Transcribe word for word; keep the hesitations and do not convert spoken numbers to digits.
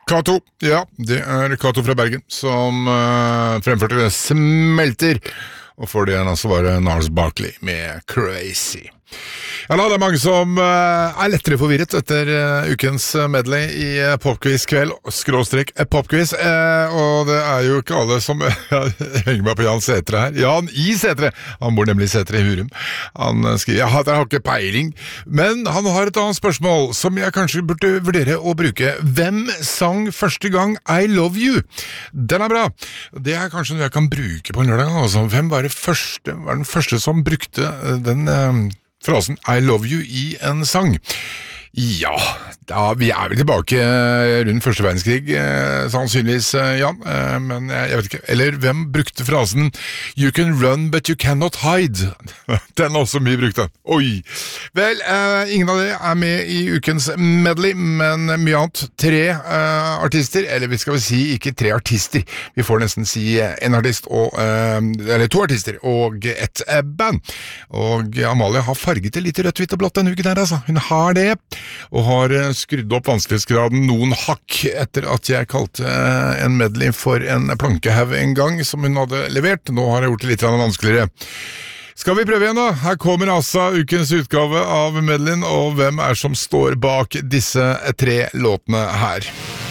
Kato, ja, det er Kato fra Bergen som uh, fremførte Smelter, og for det han altså var Gnarls Barkley med Crazy. Ja, det er mange som uh, er lettere forvirret etter uh, ukens medley i uh, Popquiz kveld, skråstrek uh, Popquiz, uh, og det er jo ikke alle som uh, henger meg på Jan Sætre her. Jan i Sætre, han bor nemlig i Sætre i Hurum. Han uh, skriver, ja, jeg har ikke peiling, men han har et annet spørsmål som jeg kanskje burde vurdere å bruke. Hvem sang første gang I Love You? Den er bra. Det er kanskje noe jeg kan bruke på en lørdag. Altså. Hvem var, det første, var den første som brukte uh, den... Uh, frasen I love you i en sang? Ja, da, vi er vel tilbake rundt første verdenskrig, eh, sannsynligvis, eh, Jan, eh, men jeg vet ikke. Eller hvem brukte frasen You can run but you cannot hide? Den også mye brukte. Oi! Vel, eh, ingen av det er med i ukens medley, men mye annet. Tre eh, artister, eller vi skal vel si ikke tre artister, vi får nesten si en artist, og, eh, eller to artister, og et eh, band. Og Amalie har farget det litt i rødt, hvitt og blått denne uken her, altså. Hun har det. Og har skrudd opp vanskelighetsgraden noen hakk etter at jeg kalte en medley for en plankehaug en gang som hun hadde levert. Nå har jeg gjort det litt vanskeligere. Skal vi prøve igjen da? Her kommer altså ukens utgave av medleyen, og hvem er som står bak disse tre låtene her?